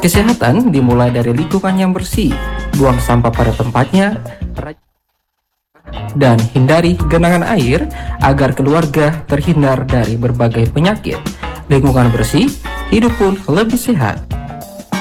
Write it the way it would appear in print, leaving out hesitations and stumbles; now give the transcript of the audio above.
Kesehatan dimulai dari lingkungan yang bersih, buang sampah pada tempatnya, dan hindari genangan air agar keluarga terhindar dari berbagai penyakit. Lingkungan bersih, hidup pun lebih sehat.